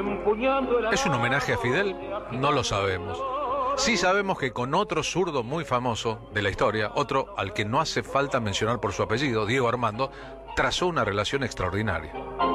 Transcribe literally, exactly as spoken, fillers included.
¿Es un homenaje a Fidel? No lo sabemos. Sí sabemos que con otro zurdo muy famoso de la historia, otro al que no hace falta mencionar por su apellido, Diego Armando, trazó una relación extraordinaria.